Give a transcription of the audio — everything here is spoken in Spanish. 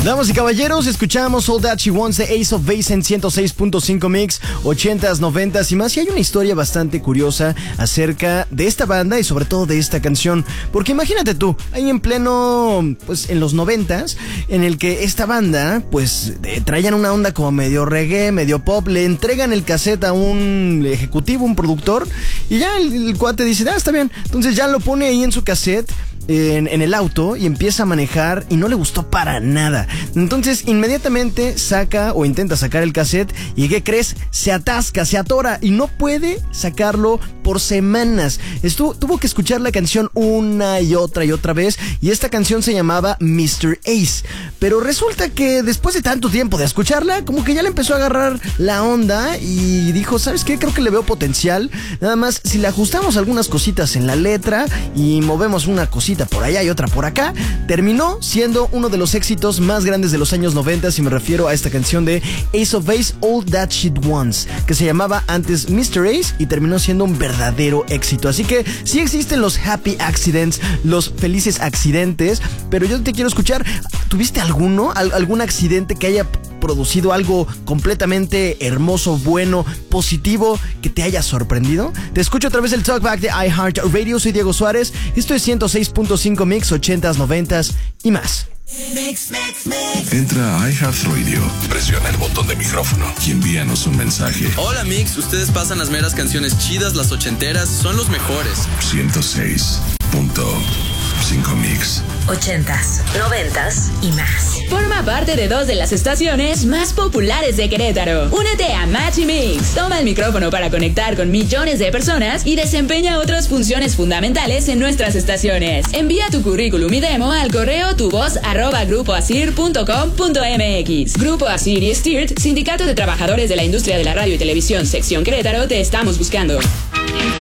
Damas y caballeros, escuchamos All That She Wants de Ace of Base en 106.5 Mix, 80s, 90s y más. Y hay una historia bastante curiosa acerca de esta banda y sobre todo de esta canción. Porque imagínate tú, ahí en pleno, pues en los 90s, en el que esta banda, pues traían una onda como medio reggae, medio pop, le entregan el cassette a un ejecutivo, un productor, y ya el cuate dice, está bien. Entonces ya lo pone ahí en su cassette, en el auto, y empieza a manejar y no le gustó para nada. Entonces inmediatamente saca o intenta sacar el cassette y ¿qué crees? Se atasca, se atora y no puede sacarlo por semanas. Tuvo que escuchar la canción una y otra vez, y esta canción se llamaba Mr. Ace. Pero resulta que después de tanto tiempo de escucharla, como que ya le empezó a agarrar la onda y dijo, ¿sabes qué? Creo que le veo potencial. Nada más si le ajustamos algunas cositas en la letra y movemos una cosita por allá y otra por acá, terminó siendo uno de los éxitos más grandes de los años 90, si me refiero a esta canción de Ace of Base, All That She Wants, que se llamaba antes Mr. Ace y terminó siendo un verdadero éxito. Así que sí existen los happy accidents, los felices accidentes, pero yo te quiero escuchar. ¿Tuviste algún accidente que haya producido algo completamente hermoso, bueno, positivo, que te haya sorprendido? Te escucho a través del Talkback de iHeartRadio. Soy Diego Suárez. Esto es 106.5 Mix, 80s, 90s y más. Entra a iHeartRadio, presiona el botón de micrófono y envíanos un mensaje. Hola Mix, ustedes pasan las meras canciones chidas, las ochenteras, son los mejores. 106.5 Mix. 80s, 90s y más. Forma parte de 2 de las estaciones más populares de Querétaro. Únete a Match y Mix. Toma el micrófono para conectar con millones de personas y desempeña otras funciones fundamentales en nuestras estaciones. Envía tu currículum y demo al correo tuvoz@grupoasir.com.mx. Grupo Asir y STIRT, Sindicato de Trabajadores de la Industria de la Radio y Televisión, Sección Querétaro, te estamos buscando.